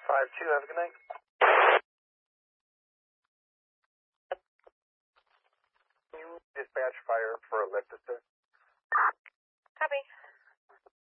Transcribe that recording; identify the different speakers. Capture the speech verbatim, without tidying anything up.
Speaker 1: five two, have a good night. Dispatch fire for a lift assist.
Speaker 2: Copy.